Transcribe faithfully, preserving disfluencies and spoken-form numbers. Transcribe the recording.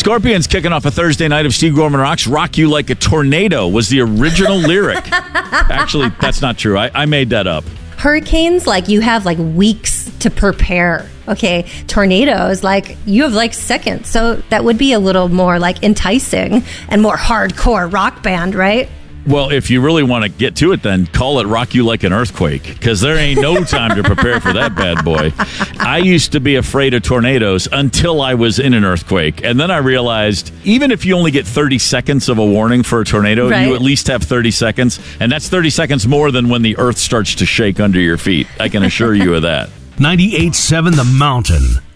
Scorpions kicking off a Thursday night of Steve Gorman Rocks. Rock You Like a Tornado was the original lyric. Actually, that's not true. I, I made that up. Hurricanes, like you have like weeks to prepare. Okay, tornadoes, like you have like seconds. So that would be a little more like enticing and more hardcore rock band, right? Well, if you really want to get to it, then call it Rock You Like an Earthquake, because there ain't no time to prepare for that bad boy. I used to be afraid of tornadoes until I was in an earthquake. And then I realized even if you only get thirty seconds of a warning for a tornado, right. you at least have thirty seconds. And that's thirty seconds more than when the earth starts to shake under your feet. I can assure you of that. ninety-eight point seven The Mountain.